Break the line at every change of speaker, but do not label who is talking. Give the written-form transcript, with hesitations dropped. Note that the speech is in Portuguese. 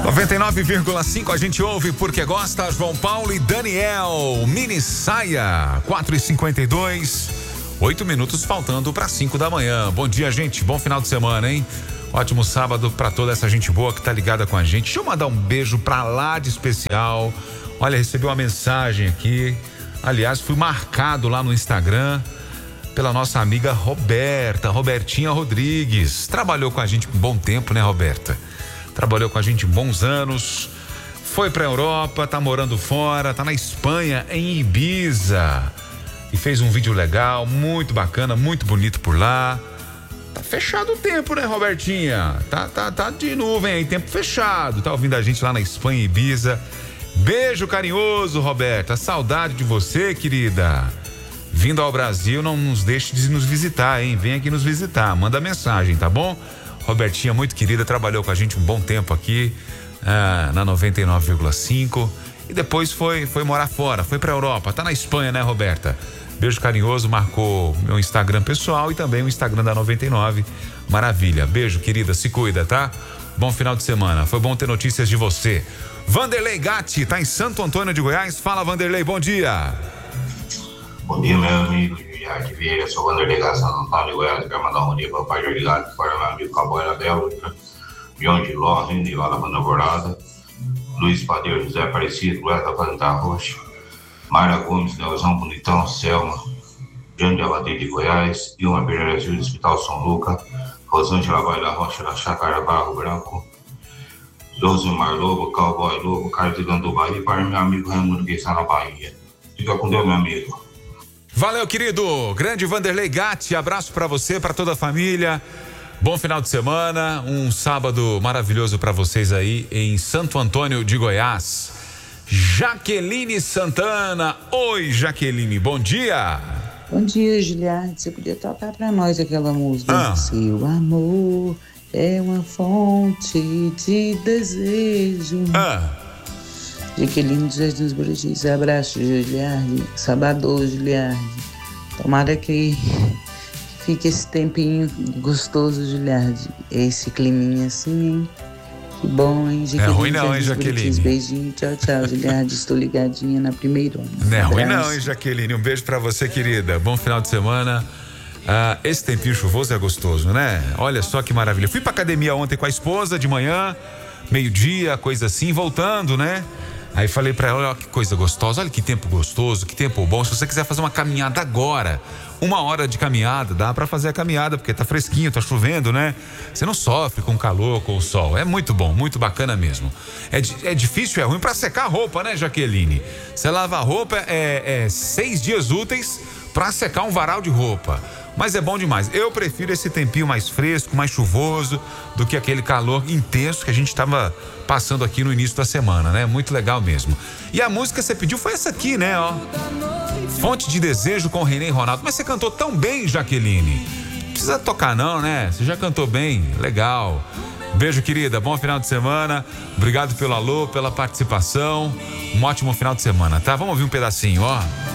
99,5 a gente ouve porque gosta. João Paulo e Daniel, Mini Saia, 4h52, 8 minutos faltando para 5 da manhã. Bom dia, gente, bom final de semana, hein? Ótimo sábado para toda essa gente boa que tá ligada com a gente. Deixa eu mandar um beijo pra lá de especial. Olha, recebi uma mensagem aqui. Aliás, fui marcado lá no Instagram pela nossa amiga Robertinha Rodrigues. Trabalhou com a gente por um bom tempo, né, Roberta? Trabalhou com a gente bons anos, foi pra Europa, tá morando fora, tá na Espanha, em Ibiza. E fez um vídeo legal, muito bacana, muito bonito por lá. Tá fechado o tempo, né, Robertinha? Tá de nuvem aí, tempo fechado. Tá ouvindo a gente lá na Espanha, Ibiza. Beijo carinhoso, Roberta. Saudade de você, querida. Vindo ao Brasil, não nos deixe de nos visitar, hein? Vem aqui nos visitar, manda mensagem, tá bom? Robertinha, muito querida, trabalhou com a gente um bom tempo aqui na 99,5 e depois foi morar fora, foi pra Europa, tá na Espanha, né, Roberta? Beijo carinhoso, marcou meu Instagram pessoal e também o Instagram da 99. Maravilha, beijo, querida, se cuida, tá? Bom final de semana, foi bom ter notícias de você. Vanderlei Gatti, tá em Santo Antônio de Goiás. Fala, Vanderlei, bom dia.
Bom dia, meu amigo Jardim Vieira, sou o Vanderlei Gatti, Santo Antônio de Goiás. Quero mandar um bom dia para o pai Jorge Gatti, para meu amigo Cowboy da Bélgica, João de Ló, Rendi lá da Banda Borrada, Luiz Padeiro, José Aparecido, Luiz da Fazenda Roxa, Mara Gomes, Leozão Bonitão, Selma, Jânio de Abateiro de Goiás, Ilma Pereira Júlio do Hospital São Luca, Rosângela Vai da Rocha da Chácara Barro Branco, Josimar Lobo, Cowboy Lobo, Carlos do Bahia, e para meu amigo Raimundo que está na Bahia. Fica com Deus, meu amigo.
Valeu, querido. Grande Vanderlei Gatti, abraço pra você, pra toda a família. Bom final de semana, um sábado maravilhoso pra vocês aí em Santo Antônio de Goiás. Jaqueline Santana. Oi, Jaqueline, bom dia.
Bom dia, Giliardi. Você podia tocar pra nós aquela música? Seu amor é uma fonte de desejo. Jaqueline dos Jardins Buritis, abraço, Giliardi. Sabadão, Giliardi. Tomara que fique esse tempinho gostoso, Giliardi. Esse climinha assim, hein? Que bom, hein, Jaqueline?
Não é ruim não, hein, Jaqueline?
Beijinho, tchau, Giliardi. Estou ligadinha na primeira onda.
Não é ruim não, hein, Jaqueline? Um beijo pra você, querida. Bom final de semana. Esse tempinho chuvoso é gostoso, né? Olha só que maravilha. Fui pra academia ontem com a esposa de manhã, meio-dia, coisa assim, voltando, né? Aí falei pra ela, olha que coisa gostosa, olha que tempo gostoso, que tempo bom. Se você quiser fazer uma caminhada agora, 1 hora de caminhada, dá pra fazer a caminhada, porque tá fresquinho, tá chovendo, né? Você não sofre com o calor, com o sol. É muito bom, muito bacana mesmo. É difícil, é ruim pra secar a roupa, né, Jaqueline? Você lava a roupa, 6 dias úteis pra secar um varal de roupa. Mas é bom demais. Eu prefiro esse tempinho mais fresco, mais chuvoso, do que aquele calor intenso que a gente estava passando aqui no início da semana, né? Muito legal mesmo. E a música que você pediu foi essa aqui, né? Ó, Fonte de Desejo com René Ronaldo. Mas você cantou tão bem, Jaqueline. Não precisa tocar não, né? Você já cantou bem. Legal. Beijo, querida. Bom final de semana. Obrigado pelo alô, pela participação. Um ótimo final de semana, tá? Vamos ouvir um pedacinho, ó.